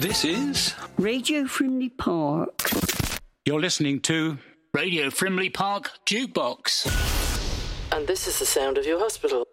This is Radio Frimley Park. You're listening to Radio Frimley Park Jukebox. And this is the sound of your hospital.